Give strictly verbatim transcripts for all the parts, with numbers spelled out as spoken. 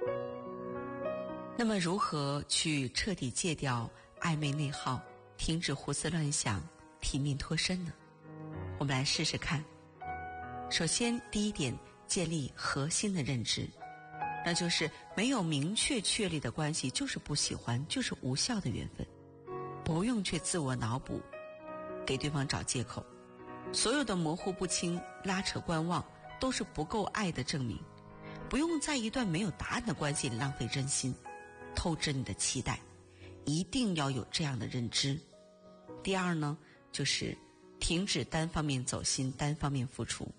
那么如何去彻底戒掉暧昧内耗，停止胡思乱想，体面脱身呢？我们来试试看。首先，第一点，建立核心的认知，那就是没有明确确立的关系就是不喜欢，就是无效的缘分，不用去自我脑补，给对方找借口。所有的模糊不清、拉扯观望都是不够爱的证明。不用在一段没有答案的关系里浪费真心，透支你的期待，一定要有这样的认知。第二呢，就是停止单方面走心、单方面付出。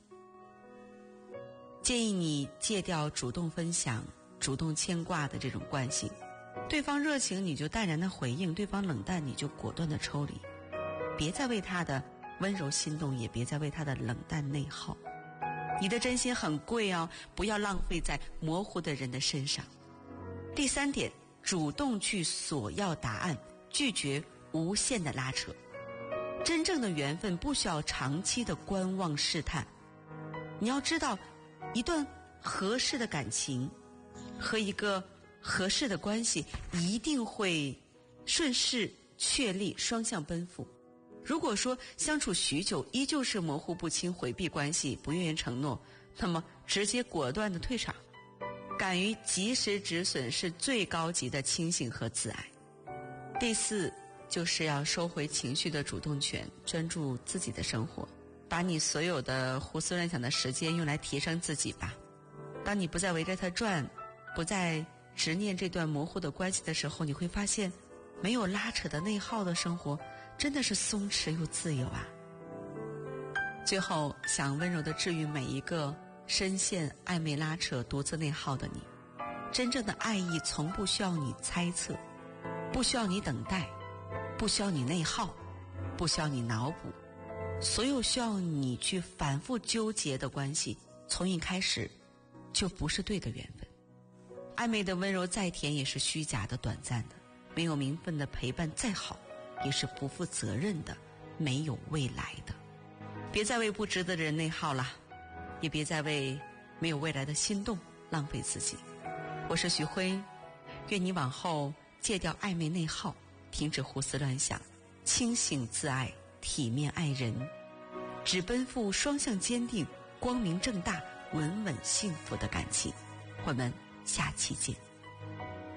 建议你戒掉主动分享、主动牵挂的这种关系。对方热情你就淡然的回应，对方冷淡你就果断的抽离。别再为他的温柔心动，也别再为他的冷淡内耗。你的真心很贵哦，不要浪费在模糊的人的身上。第三点，主动去索要答案，拒绝无限的拉扯。真正的缘分不需要长期的观望试探。你要知道，一段合适的感情和一个合适的关系一定会顺势确立，双向奔赴。如果说相处许久依旧是模糊不清、回避关系、不愿意承诺，那么直接果断的退场。敢于及时止损是最高级的清醒和自爱。第四，就是要收回情绪的主动权，专注自己的生活，把你所有的胡思乱想的时间用来提升自己吧。当你不再围着它转，不再执念这段模糊的关系的时候，你会发现没有拉扯的内耗的生活真的是松弛又自由啊。最后，想温柔地治愈每一个深陷暧昧拉扯、独自内耗的你。真正的爱意从不需要你猜测，不需要你等待，不需要你内耗，不需要你脑补。所有需要你去反复纠结的关系，从一开始就不是对的缘分。暧昧的温柔再甜也是虚假的、短暂的。没有名分的陪伴再好，也是不负责任的、没有未来的。别再为不值得的人内耗了，也别再为没有未来的心动浪费自己。我是徐辉，愿你往后戒掉暧昧内耗，停止胡思乱想，清醒自爱，体面爱人，只奔赴双向坚定、光明正大、稳稳幸福的感情。我们下期见。